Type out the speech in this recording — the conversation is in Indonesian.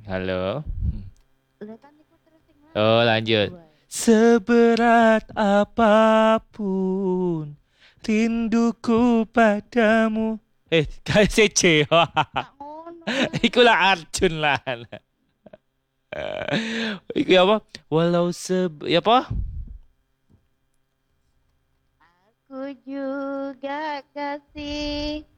Halo. Lah kan iku terus sing Oh, lanang lanjut. gue. Seberat apapun rinduku padamu. KCC. Gak ngono Iku Mas. lah Arjun lah. Iku ya apa? Walau ya apa? Aku juga kasih.